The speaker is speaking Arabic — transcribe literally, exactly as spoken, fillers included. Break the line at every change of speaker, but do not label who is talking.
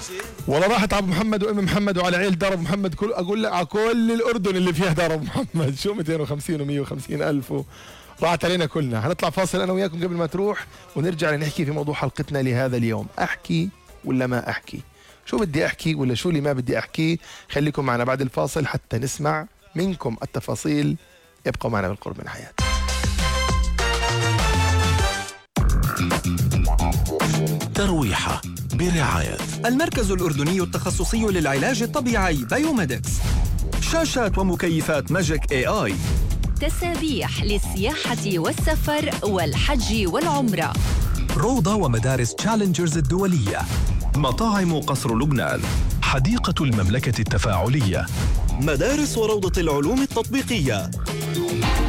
والله راحت ابو محمد وام محمد وعلى عيل دار ابو محمد، كل اقول لك على كل الاردن اللي فيها دار ابو محمد، شو مئتين وخمسين ومئة وخمسين الف و... راحت علينا كلنا. هنطلع فاصل انا وياكم قبل ما تروح، ونرجع نحكي في موضوع حلقتنا لهذا اليوم. احكي ولا ما احكي؟ شو بدي احكي ولا شو اللي ما بدي احكيه؟ خليكم معنا بعد الفاصل حتى نسمع منكم التفاصيل. ابقوا معنا بالقرب من حياتي.
ترويحة برعاية
المركز الأردني التخصصي للعلاج الطبيعي بايوميدكس. شاشات ومكيفات ماجيك اي اي.
تسابيح للسياحة والسفر والحج والعمرة.
روضة ومدارس تشالنجرز الدولية.
مطاعم قصر لبنان. حديقة المملكة التفاعلية.
مدارس وروضة العلوم التطبيقية.